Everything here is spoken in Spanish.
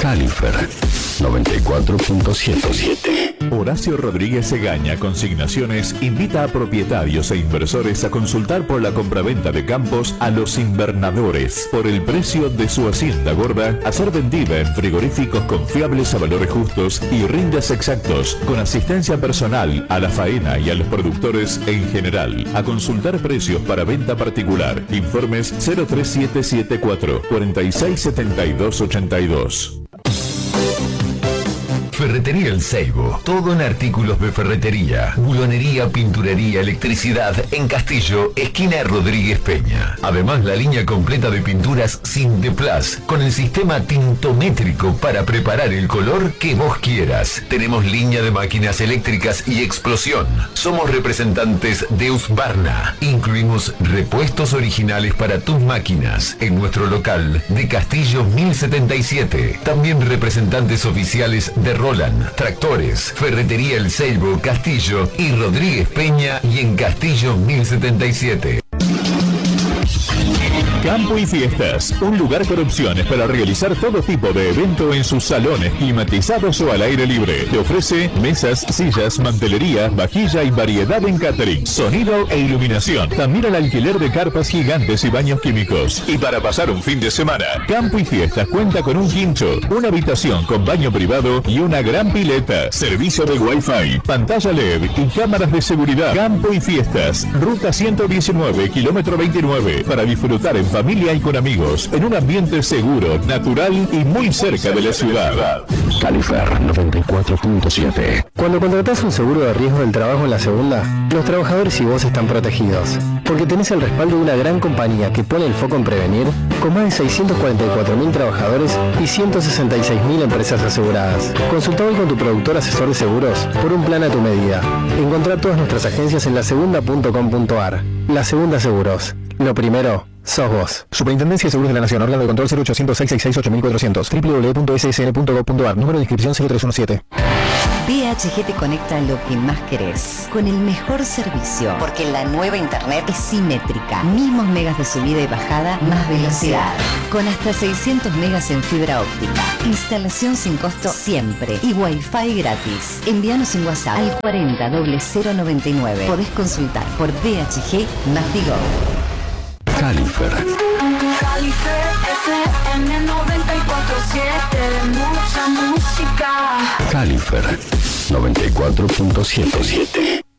Califer 94.77. Horacio Rodríguez Egaña Consignaciones invita a propietarios e inversores a consultar por la compraventa de campos a Los Invernadores. Por el precio de su hacienda gorda, a ser vendida en frigoríficos confiables a valores justos y rindes exactos, con asistencia personal a la faena y a los productores en general. A consultar precios para venta particular. Informes 03774 467282. Ferretería El Seibo, todo en artículos de ferretería, bulonería, pinturería, electricidad, en Castillo, esquina Rodríguez Peña. Además, la línea completa de pinturas Sinteplas, con el sistema tintométrico para preparar el color que vos quieras. Tenemos línea de máquinas eléctricas y explosión. Somos representantes de Husqvarna. Incluimos repuestos originales para tus máquinas en nuestro local de Castillo 1077. También representantes oficiales de Roland, Tractores, Ferretería El Seibo, Castillo y Rodríguez Peña y en Castillo 1077. Campo y Fiestas, un lugar con opciones para realizar todo tipo de evento en sus salones climatizados o al aire libre. Te ofrece mesas, sillas, mantelería, vajilla y variedad en catering, sonido e iluminación. También el alquiler de carpas gigantes y baños químicos. Y para pasar un fin de semana, Campo y Fiestas cuenta con un quincho, una habitación con baño privado y una gran pileta, servicio de Wi-Fi, pantalla LED y cámaras de seguridad. Campo y Fiestas, ruta 119, kilómetro 29, para disfrutar en familia y con amigos, en un ambiente seguro, natural y muy cerca de la ciudad. Califer 94.7. Cuando contratás un seguro de riesgo del trabajo en la segunda, los trabajadores y vos están protegidos, porque tenés el respaldo de una gran compañía que pone el foco en prevenir, con más de 644.000 trabajadores y 166.000 empresas aseguradas. Consulta hoy con tu productor asesor de seguros por un plan a tu medida. Encontrá todas nuestras agencias en lasegunda.com.ar. La Segunda Seguros. Lo primero sos vos. Superintendencia de Seguros de la Nación. Órgano de control 0800 666 8400. www.ssn.gov.ar. Número de inscripción 0317. BHG te conecta a lo que más querés, con el mejor servicio, porque la nueva internet es simétrica. Mismos megas de subida y bajada, más velocidad. Con hasta 600 megas en fibra óptica. Instalación sin costo siempre. Y Wi-Fi gratis. Envíanos un WhatsApp al 40 099. Podés consultar por BHG más Vigo. Califer. Califer FM 94.7, mucha música. Califer 94.77.